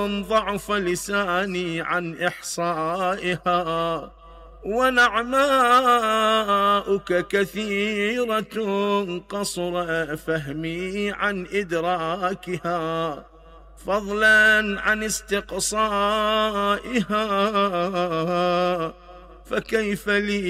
ضعف لساني عن إحصائها، ونعماؤك كثيرة قصر فهمي عن إدراكها، فضلا عن استقصائها، فكيف لي